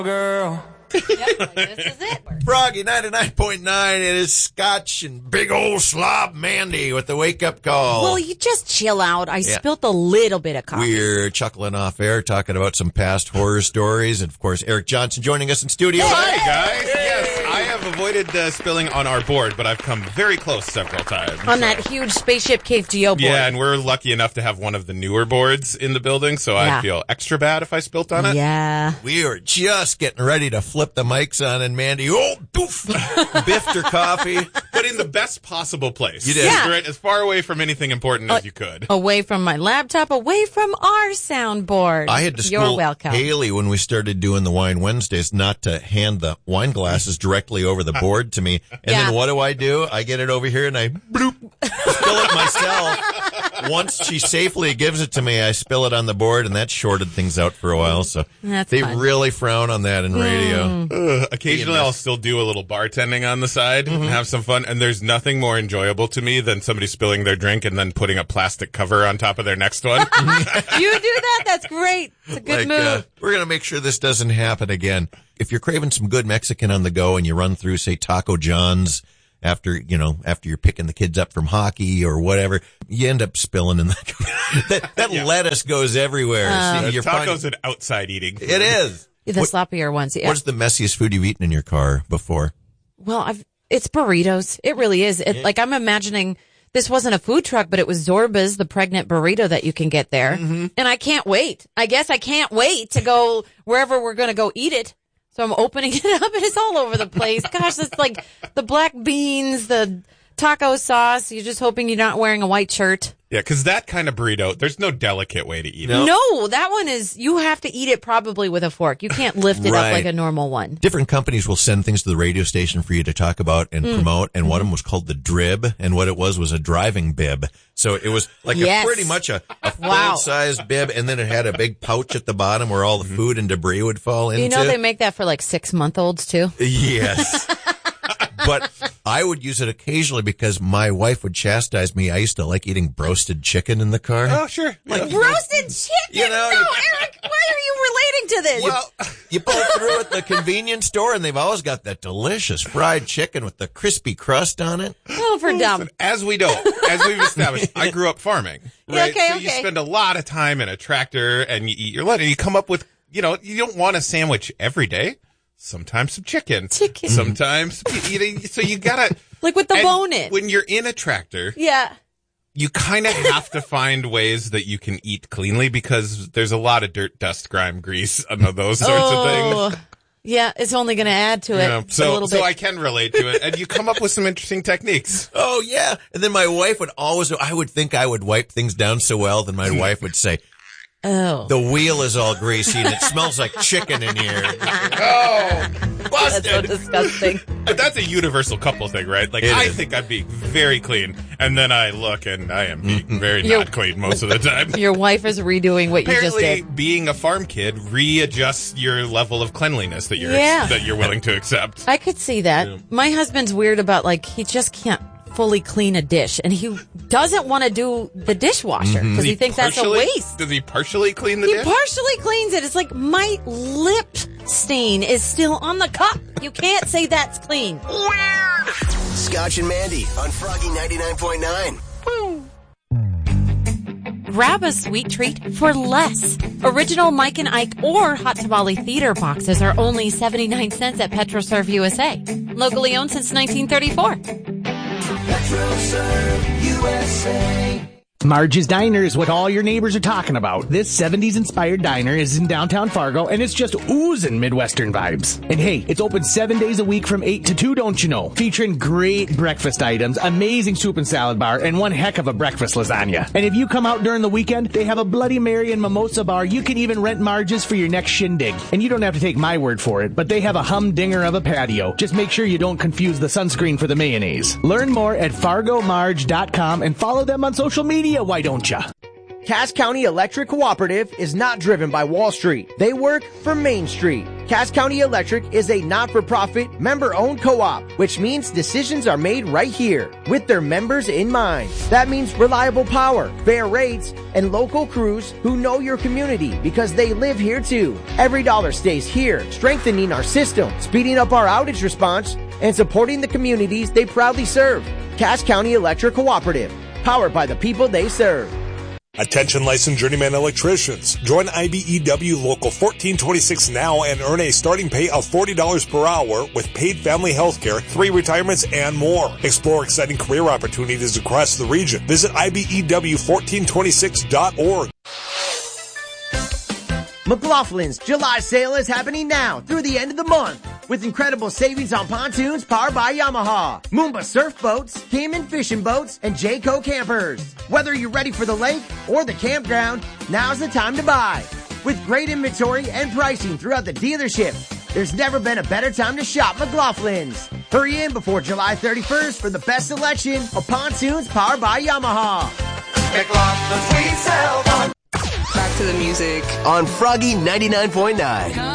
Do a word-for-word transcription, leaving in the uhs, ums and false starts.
girl. Yep, this is it. Froggy ninety-nine point nine. It is Scotch and big old slob Mandy with the wake-up call. Well, you just chill out. I yeah. spilt a little bit of coffee. We're chuckling off air, talking about some past horror stories. And, of course, Eric Johnson joining us in studio. Hey, Hi, guys. Hey. Yes, I have avoided uh, spilling on our board, but I've come very close several times. On so. that huge spaceship K F G O board. Yeah, and we're lucky enough to have one of the newer boards in the building, so yeah. I feel extra bad if I spilt on it. Yeah. We were just getting ready to flip the mics on, and Mandy, oh, doof, biffed her coffee. But in the best possible place. You did. Yeah. Right, as far away from anything important uh, as you could. Away from my laptop, away from our soundboard. I had to You're school welcome. Haley when we started doing the Wine Wednesdays not to hand the wine glasses directly over the board to me. And yeah. then what do I do? I get it over here and I bloop, spill it myself. Once she safely gives it to me, I spill it on the board, and that shorted things out for a while. So That's they fun. really frown on that in radio. Mm. Uh, occasionally, I'll still do a little bartending on the side mm-hmm. and have some fun. And there's nothing more enjoyable to me than somebody spilling their drink and then putting a plastic cover on top of their next one. You do that? That's great. It's a good like, move. Uh, we're going to make sure this doesn't happen again. If you're craving some good Mexican on the go and you run through, say, Taco John's, after, you know, after you're picking the kids up from hockey or whatever, you end up spilling in the, that, that yeah. lettuce goes everywhere. Uh, so you're tacos finding, and outside eating food. It is. The what, sloppier ones, yeah. What's the messiest food you've eaten in your car before? Well, I've, it's burritos. It really is. It, yeah. Like, I'm imagining this wasn't a food truck, but it was Zorba's, the pregnant burrito that you can get there. Mm-hmm. And I can't wait. I guess I can't wait to go wherever we're going to go eat it. So I'm opening it up and it's all over the place. Gosh, it's like the black beans, the taco sauce. You're just hoping you're not wearing a white shirt. Yeah, because that kind of burrito, there's no delicate way to eat it. No. no, that one is, you have to eat it probably with a fork. You can't lift it right. up like a normal one. Different companies will send things to the radio station for you to talk about and mm. promote, and one of them was called the Drib, and what it was was a driving bib. So it was like yes. a pretty much a, a wow. full-size bib, and then it had a big pouch at the bottom where all the food and debris would fall into. You know they make that for like six-month-olds too? Yes. But I would use it occasionally because my wife would chastise me. I used to like eating roasted chicken in the car. Oh, sure. Like, roasted chicken? You know, no, Eric, why are you relating to this? Well, you pull through at the convenience store, and they've always got that delicious fried chicken with the crispy crust on it. Oh, for dumb. As we know, as we've established, I grew up farming. Right? Okay, so okay. you spend a lot of time in a tractor, and you eat your lunch, and you come up with, you know, you don't want a sandwich every day. Sometimes some chicken. Chicken. Sometimes, you know, so you gotta. Like with the bone in. When you're in a tractor. Yeah. You kind of have to find ways that you can eat cleanly because there's a lot of dirt, dust, grime, grease, and those sorts oh, of things. Yeah, it's only going to add to it yeah, so, a little so bit. I can relate to it, and you come up with some interesting techniques. Oh, yeah. And then my wife would always, I would think I would wipe things down so well, then my wife would say, oh. the wheel is all greasy and it smells like chicken in here. Oh, busted. That's so disgusting. That's a universal couple thing, right? Like, it I is. think I'm being very clean, and then I look and I am being very You're, not clean most of the time. Your wife is redoing what Apparently, you just did. Being a farm kid readjusts your level of cleanliness that you're Yeah. that you're willing to accept. I could see that. Yeah. My husband's weird about, like, he just can't fully clean a dish, and he doesn't want to do the dishwasher because Does he, thinks that's a partially- waste. Does he partially clean the He dish? partially cleans it. It's like my lip stain is still on the cup. You can't say that's clean. Scotch and Mandy on Froggy ninety-nine point nine. Grab a sweet treat for less. Original Mike and Ike or Hot Tamale Theater boxes are only seventy-nine cents at PetroServe U S A. Locally owned since nineteen thirty-four. PetroServe U S A. Marge's Diner is what all your neighbors are talking about. This seventies-inspired diner is in downtown Fargo, and it's just oozing Midwestern vibes. And hey, it's open seven days a week from eight to two, don't you know? Featuring great breakfast items, amazing soup and salad bar, and one heck of a breakfast lasagna. And if you come out during the weekend, they have a Bloody Mary and mimosa bar. You can even rent Marge's for your next shindig. And you don't have to take my word for it, but they have a humdinger of a patio. Just make sure you don't confuse the sunscreen for the mayonnaise. Learn more at fargo marge dot com and follow them on social media. Why don't ya? Cass County Electric Cooperative is not driven by Wall Street. They work for Main Street. Cass County Electric is a not-for-profit, member-owned co-op, which means decisions are made right here with their members in mind. That means reliable power, fair rates, and local crews who know your community because they live here too. Every dollar stays here, strengthening our system, speeding up our outage response, and supporting the communities they proudly serve. Cass County Electric Cooperative, powered by the people they serve. Attention licensed journeyman electricians. Join I B E W Local fourteen twenty-six now and earn a starting pay of forty dollars per hour with paid family health care, three retirements, and more. Explore exciting career opportunities across the region. Visit I B E W fourteen twenty-six dot org. McLaughlin's July sale is happening now through the end of the month with incredible savings on pontoons powered by Yamaha, Moomba surf boats, Cayman fishing boats, and Jayco campers. Whether you're ready for the lake or the campground, now's the time to buy. With great inventory and pricing throughout the dealership, there's never been a better time to shop McLaughlin's. Hurry in before July thirty-first for the best selection of pontoons powered by Yamaha. McLaughlin's, we sell one. Back to the music on Froggy ninety-nine point nine.